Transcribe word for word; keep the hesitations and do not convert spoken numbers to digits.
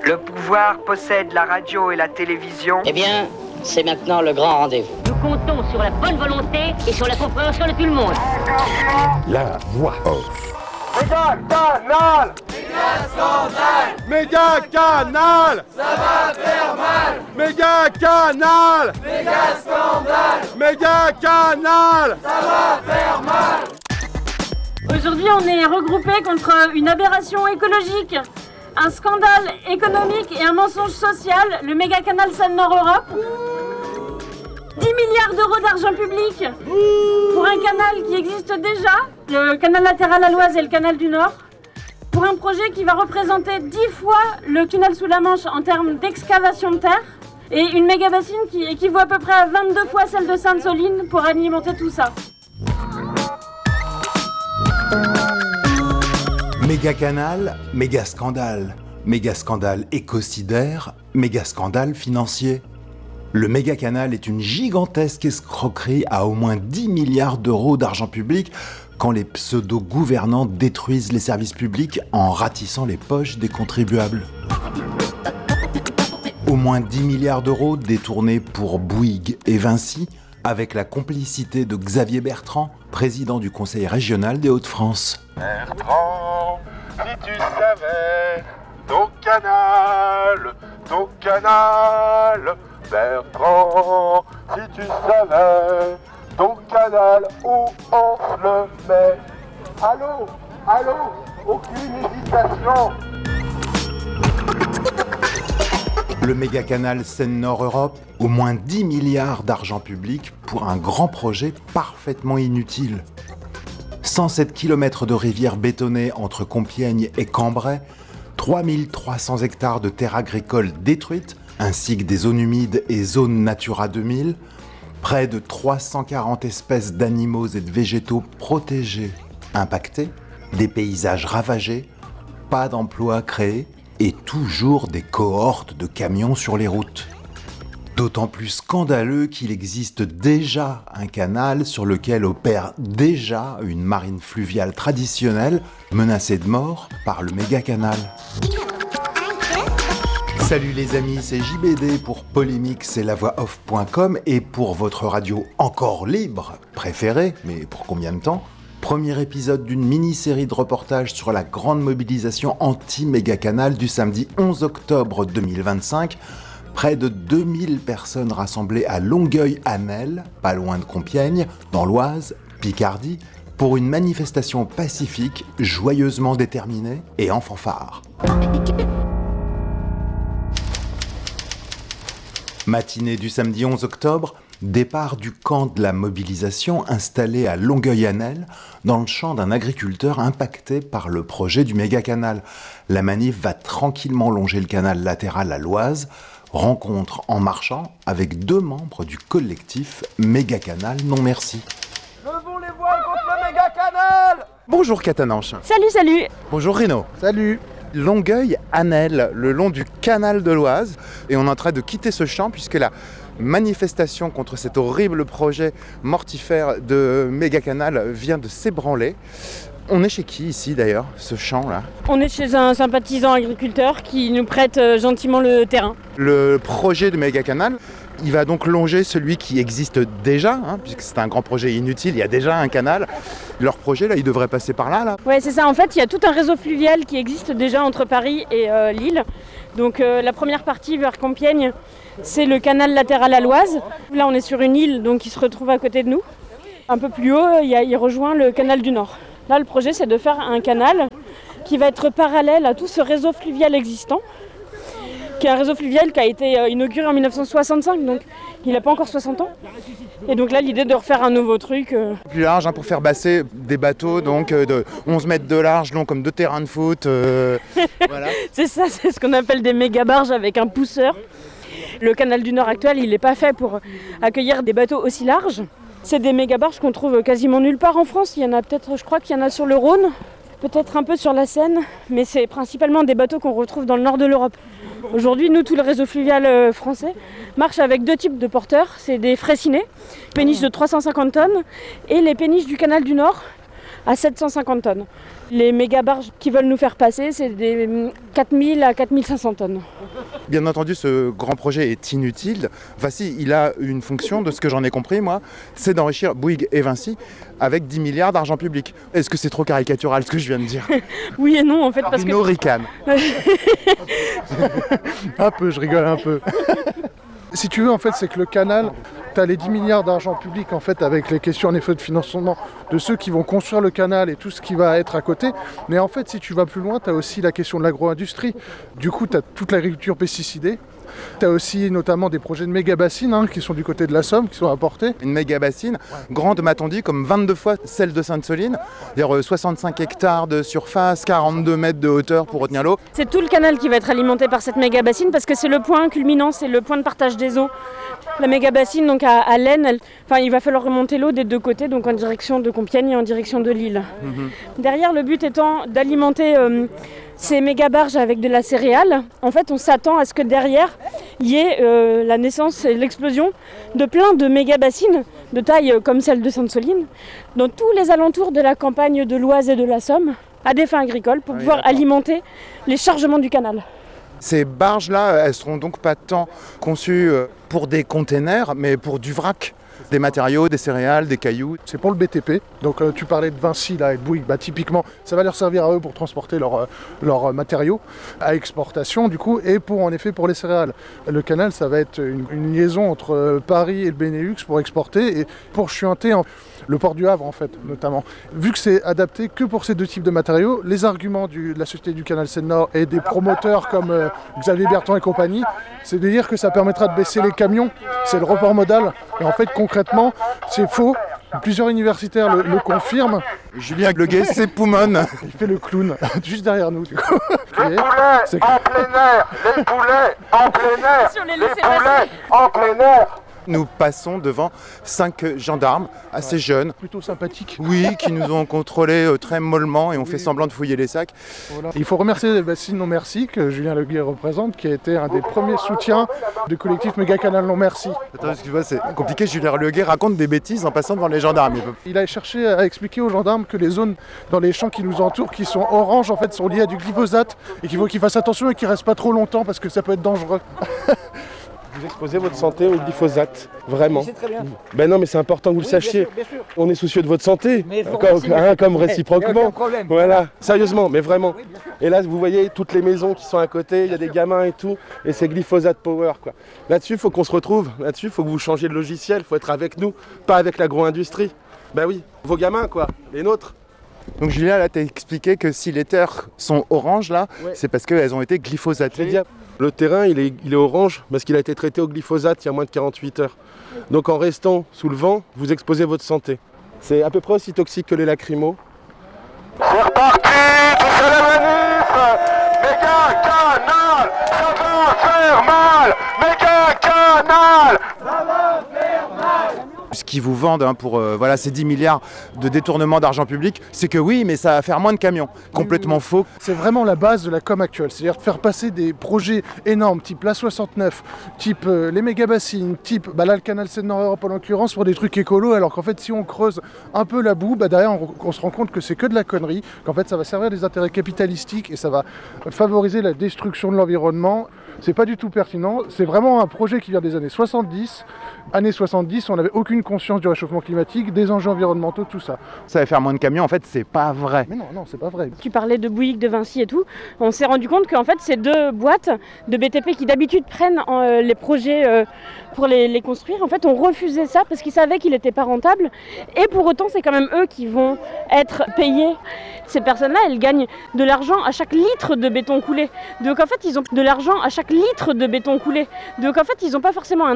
Le pouvoir possède la radio et la télévision. Eh bien, c'est maintenant le grand rendez-vous. Nous comptons sur la bonne volonté et sur la compréhension de tout le monde. La voix off. Méga Canal! Méga scandale! Méga Canal! Ça va faire mal! Méga Canal! Méga scandale! Méga Canal! Ça va faire mal! Aujourd'hui, on est regroupés contre une aberration écologique, un scandale économique et un mensonge social, le méga canal Seine-Nord-Europe. dix milliards d'euros d'argent public pour un canal qui existe déjà, le canal latéral à l'Oise et le canal du Nord, pour un projet qui va représenter dix fois le tunnel sous la Manche en termes d'excavation de terre, et une méga bassine qui équivaut à peu près à vingt-deux fois celle de Sainte-Soline pour alimenter tout ça. Méga canal, méga scandale. Méga scandale écocidaire, méga scandale financier. Le méga canal est une gigantesque escroquerie à au moins dix milliards d'euros d'argent public quand les pseudo-gouvernants détruisent les services publics en ratissant les poches des contribuables. Au moins dix milliards d'euros détournés pour Bouygues et Vinci, avec la complicité de Xavier Bertrand, président du Conseil régional des Hauts-de-France. Bertrand, si tu savais, ton canal, ton canal, Bertrand, si tu savais, ton canal, où on se le met. Allô, allô, aucune hésitation. Le méga canal Seine-Nord-Europe, au moins dix milliards d'argent public pour un grand projet parfaitement inutile. cent sept kilomètres de rivières bétonnées entre Compiègne et Cambrai, trois mille trois cents hectares de terres agricoles détruites, ainsi que des zones humides et zones Natura deux mille, près de trois cent quarante espèces d'animaux et de végétaux protégés, impactés, des paysages ravagés, pas d'emplois créés, et toujours des cohortes de camions sur les routes. D'autant plus scandaleux qu'il existe déjà un canal sur lequel opère déjà une marine fluviale traditionnelle menacée de mort par le méga canal. Salut les amis, c'est J B D pour Polémique, c'est la voix off point com et pour votre radio encore libre préférée, mais pour combien de temps ? Premier épisode d'une mini-série de reportages sur la grande mobilisation anti-méga-canal du samedi onze octobre deux mille vingt-cinq. Près de deux mille personnes rassemblées à Longueuil-Anel, pas loin de Compiègne, dans l'Oise, Picardie, pour une manifestation pacifique, joyeusement déterminée et en fanfare. Matinée du samedi onze octobre, départ du camp de la mobilisation installé à Longueuil-Anel, dans le champ d'un agriculteur impacté par le projet du méga-canal. La manif va tranquillement longer le canal latéral à l'Oise, rencontre en marchant avec deux membres du collectif Méga-Canal Non Merci. Levons les voiles contre le méga canal. Bonjour Catananche. Salut, salut. Bonjour Rino. Salut. Longueuil-Anel, le long du canal de l'Oise, et on est en train de quitter ce champ puisque la manifestation contre cet horrible projet mortifère de méga-canal vient de s'ébranler. On est chez qui ici d'ailleurs, ce champ-là ? On est chez un sympathisant agriculteur qui nous prête gentiment le terrain. Le projet de méga-canal, il va donc longer celui qui existe déjà, hein, puisque c'est un grand projet inutile, il y a déjà un canal. Leur projet, là, il devrait passer par là, là. Ouais, c'est ça. En fait, il y a tout un réseau fluvial qui existe déjà entre Paris et euh, Lille. Donc euh, la première partie vers Compiègne, c'est le canal latéral à l'Oise. Là, on est sur une île, donc il se retrouve à côté de nous. Un peu plus haut, il, y a, il rejoint le canal du Nord. Là, le projet, c'est de faire un canal qui va être parallèle à tout ce réseau fluvial existant, qui est un réseau fluvial qui a été inauguré en dix-neuf cent soixante-cinq, donc il n'a pas encore soixante ans. Et donc là, l'idée de refaire un nouveau truc. Euh... Plus large, hein, pour faire basser des bateaux donc euh, de onze mètres de large, long comme deux terrains de foot. Euh, voilà. C'est ça, c'est ce qu'on appelle des méga barges avec un pousseur. Le canal du Nord actuel, il n'est pas fait pour accueillir des bateaux aussi larges. C'est des méga barges qu'on trouve quasiment nulle part en France. Il y en a peut-être, je crois qu'il y en a sur le Rhône, peut-être un peu sur la Seine, mais c'est principalement des bateaux qu'on retrouve dans le nord de l'Europe. Aujourd'hui, nous, tout le réseau fluvial français marche avec deux types de porteurs. C'est des fraisinets, péniches de trois cent cinquante tonnes, et les péniches du canal du Nord. à sept cent cinquante tonnes. Les méga barges qui veulent nous faire passer, c'est des quatre mille à quatre mille cinq cents tonnes. Bien entendu, ce grand projet est inutile. Vinci, il a une fonction, de ce que j'en ai compris, moi, c'est d'enrichir Bouygues et Vinci avec dix milliards d'argent public. Est-ce que c'est trop caricatural ce que je viens de dire? Oui et non, en fait, parce que... Bruno ricane. Un peu, je rigole un peu. Si tu veux, en fait, c'est que le canal, tu as les dix milliards d'argent public, en fait, avec les questions, en effet, de financement de ceux qui vont construire le canal et tout ce qui va être à côté. Mais en fait, si tu vas plus loin, tu as aussi la question de l'agro-industrie. Du coup, tu as toute l'agriculture pesticidée. Tu as aussi notamment des projets de méga-bassines hein, qui sont du côté de la Somme, qui sont apportés. Une méga-bassine, grande, m'a-t-on dit, comme vingt-deux fois celle de Sainte-Soline. C'est-à-dire soixante-cinq hectares de surface, quarante-deux mètres de hauteur pour retenir l'eau. C'est tout le canal qui va être alimenté par cette méga-bassine parce que c'est le point culminant, c'est le point de partage des eaux. La méga-bassine, donc à, à l'Aisne, elle, enfin, il va falloir remonter l'eau des deux côtés, donc en direction de Compiègne et en direction de Lille. Mmh. Derrière, le but étant d'alimenter euh, ces méga-barges avec de la céréale. En fait, on s'attend à ce que derrière, il y ait euh, la naissance et l'explosion de plein de méga-bassines de taille euh, comme celle de Sainte-Soline, dans tous les alentours de la campagne de l'Oise et de la Somme, à des fins agricoles, pour oui, pouvoir d'accord. alimenter les chargements du canal. Ces barges-là, elles seront donc pas tant conçues pour des containers, mais pour du vrac. Des matériaux, des céréales, des cailloux. C'est pour le B T P. Donc euh, tu parlais de Vinci là, et de Bouygues. Bah, typiquement, ça va leur servir à eux pour transporter leurs leur, euh, matériaux à exportation du coup, et pour en effet pour les céréales. Le canal, ça va être une, une liaison entre euh, Paris et le Benelux pour exporter et pour chuinter en, le port du Havre en fait, notamment. Vu que c'est adapté que pour ces deux types de matériaux, les arguments du, de la Société du Canal Seine-Nord et des promoteurs comme euh, Xavier Bertrand et compagnie, c'est de dire que ça permettra de baisser les camions. C'est le report modal. Et en fait, concrètement, c'est faux. Plusieurs universitaires le, le confirment. Julien Gleguet, c'est Poumon. Il fait le clown, juste derrière nous, du coup. Les poulets en plein air, les poulets en plein air, les poulets en plein air. Nous passons devant cinq gendarmes assez ouais, jeunes. Plutôt sympathiques. Oui, qui nous ont contrôlés euh, très mollement et ont oui. fait semblant de fouiller les sacs. Voilà. Il faut remercier Bassine Non Merci, que Julien Leguet représente, qui a été un des premiers soutiens du collectif Méga Canal Non Merci. Attends, excuse-moi, c'est compliqué. Julien Leguet raconte des bêtises en passant devant les gendarmes. Il a cherché à expliquer aux gendarmes que les zones dans les champs qui nous entourent, qui sont oranges, en fait, sont liées à du glyphosate et qu'il faut qu'ils fassent attention et qu'ils ne restent pas trop longtemps parce que ça peut être dangereux. Vous exposez votre santé au glyphosate, vraiment. C'est très bien. Ben non, mais c'est important que vous oui, le sachiez. Bien sûr, bien sûr. On est soucieux de votre santé, comme, hein, comme réciproquement. Problème. Voilà, sérieusement, mais vraiment. Oui, et là, vous voyez toutes les maisons qui sont à côté, il y a des gamins et tout, et c'est glyphosate power, quoi. Là-dessus, il faut qu'on se retrouve. Là-dessus, il faut que vous changiez de logiciel. Il faut être avec nous, pas avec l'agro-industrie. Ben oui, vos gamins, quoi, les nôtres. Donc Julien, là, t'as expliqué que si les terres sont oranges, là, ouais. c'est parce qu'elles ont été glyphosatées. Le terrain, il est, il est orange parce qu'il a été traité au glyphosate il y a moins de quarante-huit heures. Donc en restant sous le vent, vous exposez votre santé. C'est à peu près aussi toxique que les lacrymos. C'est reparti, tous à la manif. Méga Canal, ça va faire mal. Méga Canal, ça va faire mal. Ce qu'ils vous vendent hein, pour euh, voilà, ces dix milliards de détournement d'argent public, c'est que oui, mais ça va faire moins de camions. Complètement oui, oui. faux. C'est vraiment la base de la com actuelle. C'est-à-dire de faire passer des projets énormes, type l'A soixante-neuf, type euh, les méga-bassines, type bah là, le canal Seine-Nord-Europe en l'occurrence, pour des trucs écolos, alors qu'en fait, si on creuse un peu la boue, bah, derrière, on, on se rend compte que c'est que de la connerie, qu'en fait, ça va servir des intérêts capitalistiques et ça va favoriser la destruction de l'environnement. C'est pas du tout pertinent. C'est vraiment un projet qui vient des années soixante-dix. Années soixante-dix, on n'avait aucune conscience du réchauffement climatique, des enjeux environnementaux, tout ça. Ça va faire moins de camions, en fait, c'est pas vrai. Mais non, non, c'est pas vrai. Tu parlais de Bouygues, de Vinci et tout. On s'est rendu compte qu'en fait, ces deux boîtes de B T P qui d'habitude prennent euh, les projets euh, pour les, les construire, en fait, ont refusé ça parce qu'ils savaient qu'il n'était pas rentable. Et pour autant, c'est quand même eux qui vont être payés. Ces personnes-là, elles gagnent de l'argent à chaque litre de béton coulé. Donc en fait, ils ont de l'argent à chaque litre de béton coulé. Donc en fait, ils n'ont pas forcément un